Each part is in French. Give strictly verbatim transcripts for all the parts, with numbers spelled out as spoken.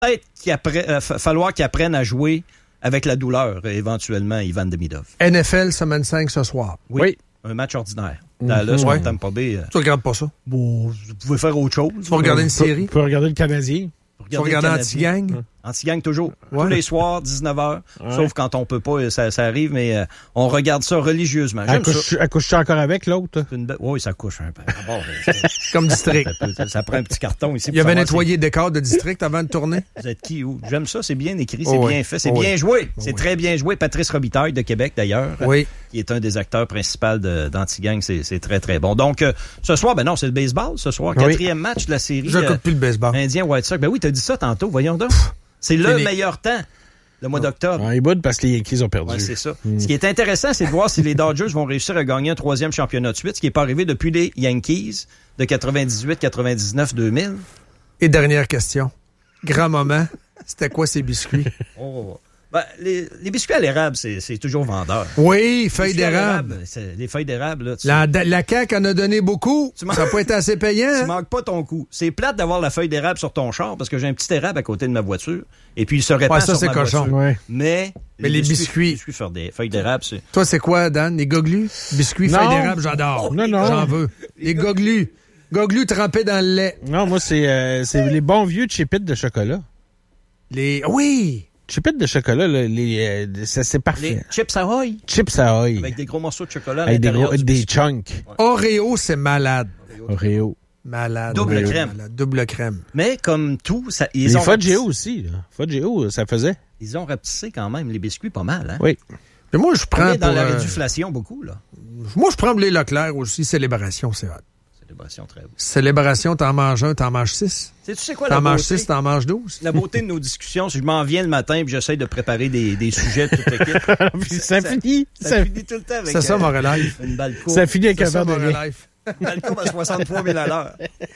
peut-être qu'il appre- euh, falloir qu'il apprenne à jouer avec la douleur, éventuellement, Ivan Demidov. N F L, semaine cinq ce soir. Oui. oui. Un match ordinaire. Dallas, ouais. Tampa Bay. Euh, tu regardes pas ça? Bon, vous pouvez faire autre chose. Tu vas regarder une série? Tu peux regarder le Canadien. Tu vas regarder Anti-Gang? Hum. Anti-Gang toujours. Ouais. Tous les soirs, dix-neuf heures. Ouais. Sauf quand on peut pas, ça, ça arrive, mais euh, on regarde ça religieusement. J'aime Accouche, ça. Accouches-tu encore avec l'autre? Be... Oui, ça couche un peu. Bon, comme district. Ça, peut, ça prend un petit carton ici. Il y avait nettoyé le décor de district avant de tourner. Vous êtes qui? Où? J'aime ça, c'est bien écrit, c'est oh bien oui. fait, c'est oh bien oui. joué. Oh c'est oui. très bien joué. Patrice Robitaille de Québec, d'ailleurs, oui. qui est un des acteurs principaux de, d'Anti-Gang. C'est, c'est très, très bon. Donc, euh, ce soir, ben non, c'est le baseball, ce soir. Oui. Quatrième match de la série. Je n'écoute euh, plus le baseball. Indien White Sox. Ben oui, t'as dit ça tantôt, voyons donc. C'est le Fini. meilleur temps, le mois d'octobre. Ouais, ils boudent parce que les Yankees ont perdu. Ouais, c'est ça. Mm. Ce qui est intéressant, c'est de voir si les Dodgers vont réussir à gagner un troisième championnat de suite, ce qui n'est pas arrivé depuis les Yankees de quatre-vingt-dix-huit, quatre-vingt-dix-neuf, deux mille. Et dernière question. Grand moment, c'était quoi ces biscuits? Oh. Ben, les, les biscuits à l'érable, c'est, c'est toujours vendeur. Oui, feuilles Biscuits à d'érable. l'érable, c'est- les feuilles d'érable, là, tu, La, la C A Q en a donné beaucoup. Tu m'en- Ça n'a pas été assez payant. tu hein? manques pas ton coup. C'est plate d'avoir la feuille d'érable sur ton char parce que j'ai un petit érable à côté de ma voiture et puis il se répand Ouais, ça, sur c'est ma cochon. voiture. Ouais. Mais, Mais les biscuits. Les biscuits faire des feuilles d'érable, c'est... Toi, c'est quoi, Dan? Les goglus? Biscuits, Non. feuilles d'érable, j'adore. Non, non. J'en veux. Les goglus. Goglus trempés dans le lait. Non, moi, c'est, euh, c'est les bons vieux chipits de chocolat. Les... Oui! Chipits de chocolat, là, les, euh, ça, c'est Les parfait. chips Ahoy Chips Ahoy. avec des gros morceaux de chocolat à Avec des, l'intérieur gros, du des biscuit. chunks. Oreo, c'est malade. Oreo. Malade. Double Oreo, crème. malade. Double crème. Mais comme tout, ça, ils, Les ont Fudgeo rapetissé, aussi. Là. Fudgeo, ça faisait. ils ont rapetissé quand même les biscuits pas mal. Hein? Oui. Mais moi, je On prends est dans pour... la euh, réduflation beaucoup. Là. Moi, je prends pour les Leclerc aussi. Célébration, c'est hot. Célébration très beau. Célébration, t'en manges un, t'en manges six. Tu sais quoi la T'en manges beauté? six, t'en manges douze. La beauté de nos discussions, c'est que je m'en viens le matin et j'essaie de préparer des, des sujets de toute l'équipe. Puis ça, finit. Ça, Ça, finit tout le temps avec C'est ça, euh, mon life. une balle courte. ça finit avec C'est un ça, verre de mon lait. life. Une balle courte à soixante-trois mille à l'heure.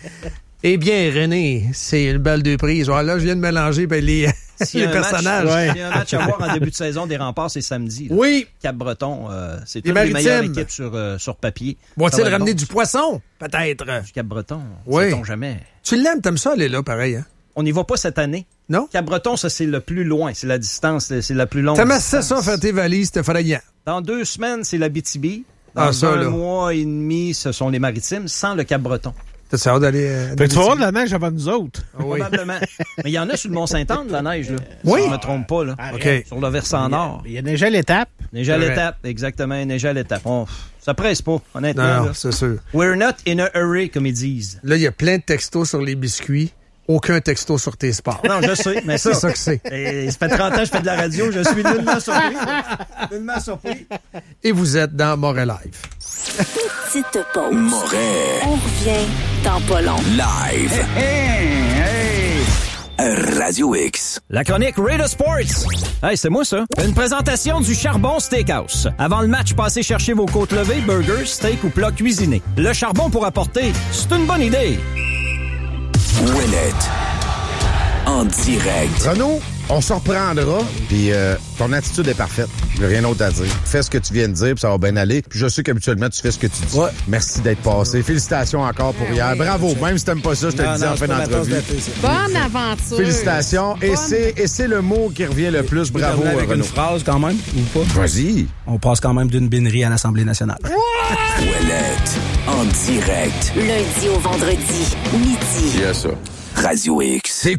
Eh bien, René, c'est une balle de prise. Alors là, je viens de mélanger ben, les, S'il y a les un match- personnages. Ouais. s'il y a un match à voir en début de saison des Remparts, c'est samedi. là. Oui. Cap-Breton, euh, c'est Les toutes les meilleures Maritimes. équipes sur, euh, sur papier. Ça Vont-ils va être ramener bon. du poisson? Peut-être. Cap-Breton, Oui. sait-on jamais. Tu l'aimes, t'aimes ça, aller là, pareil, hein? On n'y va pas cette année. Non? Cap-Breton, ça, c'est le plus loin. C'est la distance, c'est la plus longue. T'aimes distance. ça, faire tes valises, c'était frayant. Dans deux semaines, c'est l'Abitibi. Dans Ah, ça, un là. mois et demi, ce sont les Maritimes, sans le Cap-Breton. T'as hâte d'aller... Euh, Fait que tu vas avoir de la neige avant nous autres. Ah oui. Probablement. Mais il y en a sur le Mont-Saint-Anne, de la neige, là. Oui. Si je me trompe pas, là. OK. Sur le versant nord. Il y a déjà l'étape. Neige à C'est vrai. l'étape, exactement, neige à l'étape. On- Ça presse pas, honnêtement. Non, là. c'est sûr. We're not in a hurry, comme ils disent. Là, il y a plein de textos sur les biscuits. Aucun texto sur tes sports. Non, je sais, mais ça... C'est ça que c'est. Et ça fait trente ans que je fais de la radio, je suis nullement surpris. Nullement surpris. Et vous êtes dans Montréal Live. Petite pause. Moret. On revient dans pas long. Live. Radio X. La chronique Raider Sports. Hey, c'est moi ça. Une présentation du Charbon Steakhouse. Avant le match, passez chercher vos côtes levées, burgers, steak ou plats cuisinés. Le charbon pour apporter, c'est une bonne idée. Ouellette. En direct. Renaud, on se reprendra, puis euh, ton attitude est parfaite. J'ai rien d'autre à dire. Fais ce que tu viens de dire, puis ça va bien aller. Puis je sais qu'habituellement, tu fais ce que tu dis. Ouais. Merci d'être passé. Félicitations encore pour hier. Bravo. Même si t'aimes pas ça, je te le dis en fin d'entrevue. Bonne aventure. Félicitations. Et c'est, et c'est le mot qui revient le plus. Bravo, avec Renaud. une phrase quand même, ou pas? Vas-y. On passe quand même d'une bénerie à l'Assemblée nationale. Ouellette. En direct. Lundi au vendredi, midi. Radio X.